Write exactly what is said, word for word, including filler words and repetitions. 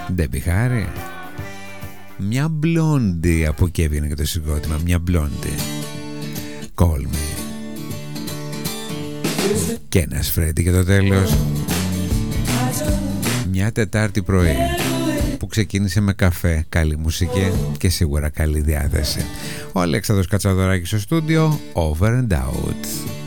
Ντέμπι Χάρη. Μια μπλόντι. Από εκεί έβγαινε και το συγκρότημα. Μια μπλόντι. Call me. Και ένας Φρέντι και το τέλος. Μια Τετάρτη πρωί που ξεκίνησε με καφέ, καλή μουσική και σίγουρα καλή διάθεση. Ο Αλέξανδρος Κατσαδωράκης στο στούντιο. Over and out.